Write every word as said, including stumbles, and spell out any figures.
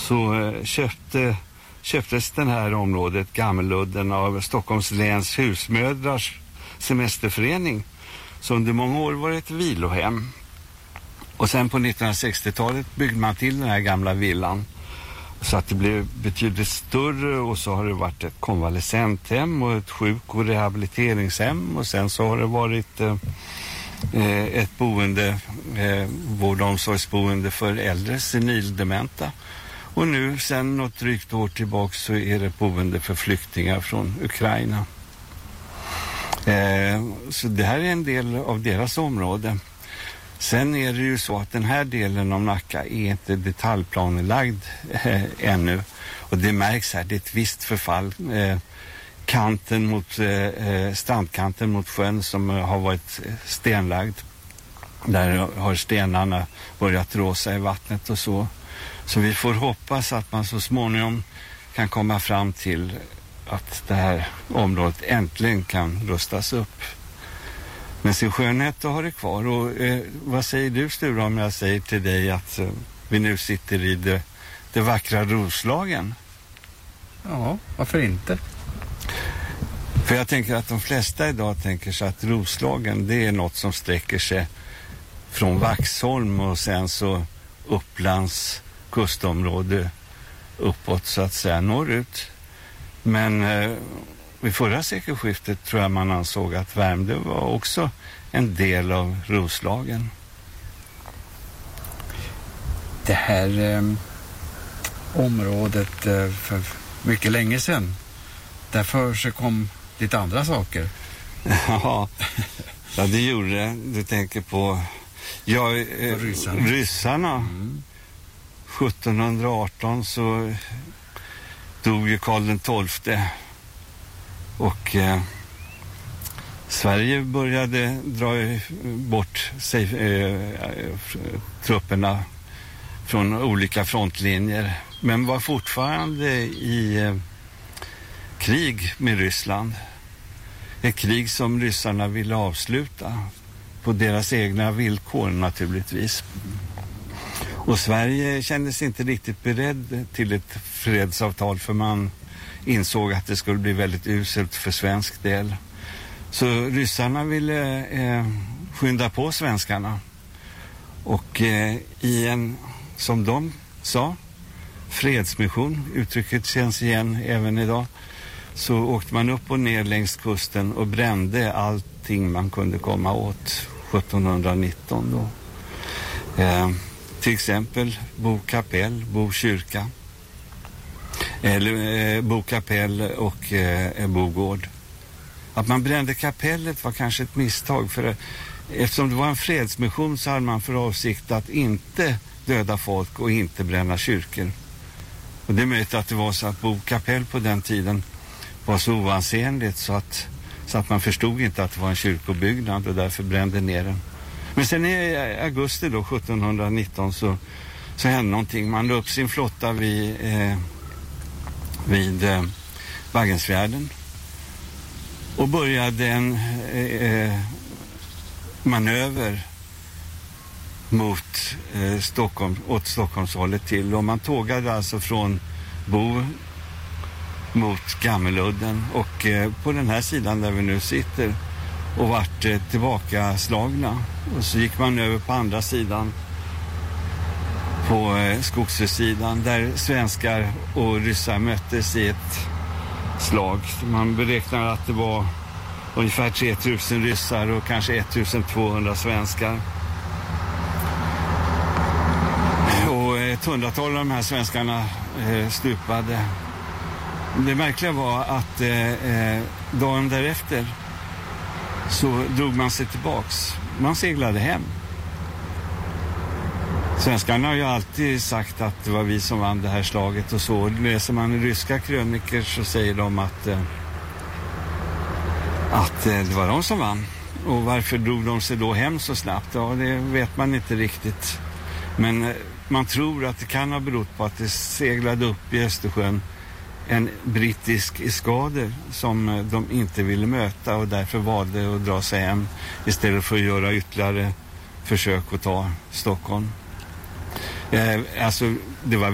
så eh, köpte, köptes den här området, Gammeludden, av Stockholms läns husmödrars semesterförening, som under många år var ett vilohem. Och sen på nittonhundrasextiotalet byggde man till den här gamla villan så att det blev betydligt större, och så har det varit ett konvalescenthem och ett sjuk- och rehabiliteringshem, och sen så har det varit eh, ett boende, eh, vård- och omsorgsboende för äldre senildementa. Och nu sen något drygt år tillbaka så är det boende för flyktingar från Ukraina. Eh, så det här är en del av deras område. Sen är det ju så att den här delen av Nacka är inte detaljplanelagd eh, ännu. Och det märks här, det är ett visst förfall. Eh, kanten mot, eh, strandkanten mot sjön som eh, har varit stenlagd. Där har stenarna börjat råsa i vattnet och så. Så vi får hoppas att man så småningom kan komma fram till att det här området äntligen kan rustas upp. Men sin skönhet har det kvar. Och eh, vad säger du, Sture, om jag säger till dig att eh, vi nu sitter i det, det vackra Roslagen? Ja, varför inte? För jag tänker att de flesta idag tänker sig att Roslagen, det är något som sträcker sig från Vaxholm och sen så Upplands kustområde uppåt så att säga norrut. Men eh, vid förra sekelskiftet tror jag man ansåg att Värmdö var också en del av Roslagen. Det här eh, området eh, för mycket länge sedan, därför så kom lite andra saker. Ja, ja det gjorde det. Du tänker på ja, eh, ryssarna. ryssarna. Mm. sjuttonhundraarton så dog ju Karl den tolfte och eh, Sverige började dra bort sig, eh, trupperna från olika frontlinjer, men var fortfarande i eh, krig med Ryssland. Ett krig som ryssarna ville avsluta på deras egna villkor naturligtvis. Och Sverige kändes inte riktigt beredd till ett fredsavtal, för man insåg att det skulle bli väldigt uselt för svensk del. Så ryssarna ville eh, skynda på svenskarna. Och eh, i en, som de sa, fredsmission, uttrycket känns igen även idag, så åkte man upp och ner längs kusten och brände allting man kunde komma åt sjuttonhundranitton då. Eh, till exempel Bo kapell, Bo kyrka, eller eh, Bo kapell och eh, Bogård. Att man brände kapellet var kanske ett misstag, för eh, eftersom det var en fredsmission så hade man för avsikt att inte döda folk och inte bränna kyrkor. Och det är möjligt att det var så att Bo kapell på den tiden var så oansenligt så att, så att man förstod inte att det var en kyrkobyggnad och därför brände ner den. Men sen i augusti då, sjuttonhundranitton så, så hände någonting. Man la upp sin flotta vid, eh, vid eh, Baggensfjärden och började en eh, manöver mot eh, Stockholm, åt Stockholmshållet till. Och man tågade alltså från Bo mot Gammeludden och eh, på den här sidan där vi nu sitter och vart eh, tillbaka slagna. Och så gick man över på andra sidan, på eh, Skogshusssidan, där svenskar och ryssar möttes i ett slag. Man beräknar att det var ungefär tre tusen ryssar och kanske ettusentvåhundra svenskar. Och ett hundratal av de här svenskarna eh, stupade. Det märkliga var att eh, dagen därefter så drog man sig tillbaks. Man seglade hem. Svenskarna har ju alltid sagt att det var vi som vann det här slaget och så. Läser man i ryska kröniker så säger de att, eh, att eh, det var de som vann. Och varför drog de sig då hem så snabbt? Ja, det vet man inte riktigt. Men eh, man tror att det kan ha berott på att det seglade upp i Östersjön en brittisk eskader som de inte ville möta och därför valde att dra sig hem istället för att göra ytterligare försök att ta Stockholm. Eh, alltså det var